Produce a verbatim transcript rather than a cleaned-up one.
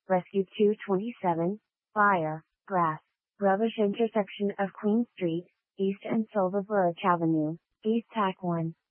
Rescue two twenty-seven, Fire, Grass, Rubbish intersection of Queen Street, East and Silverbirch Avenue, East Tack one.